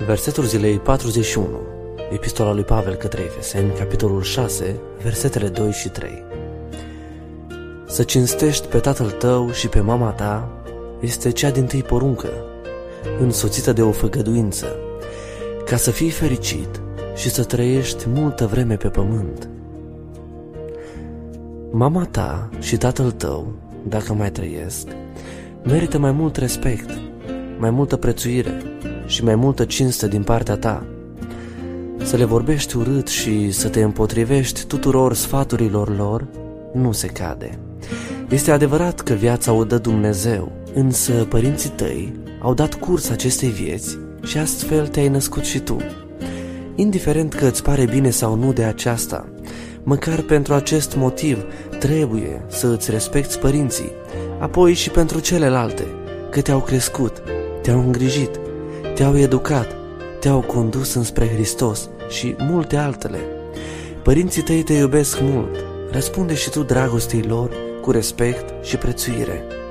Versetul zilei 41, Epistola lui Pavel către Efeseni, capitolul 6, versetele 2 și 3. Să cinstești pe tatăl tău și pe mama ta este cea dintâi poruncă, însoțită de o făgăduință, ca să fii fericit și să trăiești multă vreme pe pământ. Mama ta și tatăl tău, dacă mai trăiesc, merită mai mult respect, mai multă prețuire și mai multă cinste din partea ta. Să le vorbești urât și să te împotrivești tuturor sfaturilor lor nu se cade. Este adevărat că viața o dă Dumnezeu, însă părinții tăi au dat curs acestei vieți și astfel te-ai născut și tu. Indiferent că îți pare bine sau nu de aceasta, măcar pentru acest motiv trebuie să îți respecti părinții, apoi și pentru celelalte, că te-au crescut, te-au îngrijit, te-au educat, te-au condus înspre Hristos și multe altele. Părinții tăi te iubesc mult, răspunde și tu dragostei lor cu respect și prețuire.